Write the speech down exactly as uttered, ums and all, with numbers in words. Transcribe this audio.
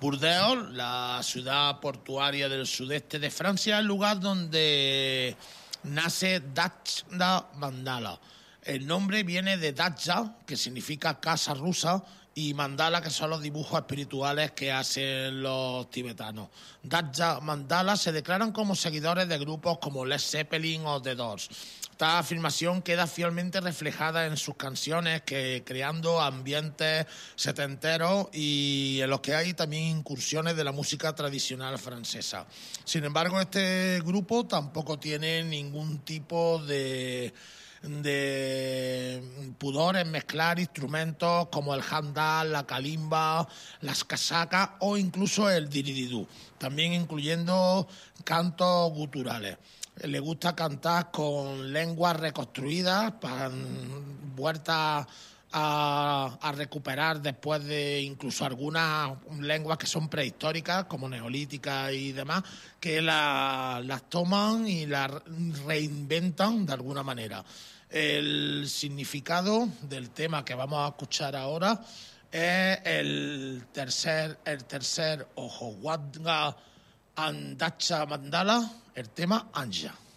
Burdeos, la ciudad portuaria del sudeste de Francia, es el lugar donde nace Dachja Mandala. El nombre viene de Dachja, que significa casa rusa, y mandala, que son los dibujos espirituales que hacen los tibetanos. Dachja Mandala se declaran como seguidores de grupos como Led Zeppelin o The Doors. Esta afirmación queda fielmente reflejada en sus canciones, que creando ambientes setenteros y en los que hay también incursiones de la música tradicional francesa. Sin embargo, este grupo tampoco tiene ningún tipo de... de pudor en mezclar instrumentos como el handal, la kalimba, las casacas o incluso el dirididú, también incluyendo cantos guturales. Le gusta cantar con lenguas reconstruidas, para vueltas a, a recuperar después de incluso algunas lenguas que son prehistóricas, como neolíticas y demás, que las la toman y las reinventan de alguna manera. El significado del tema que vamos a escuchar ahora es el tercer, el tercer ojo, Wadga and Dachja Mandala, el tema Anja.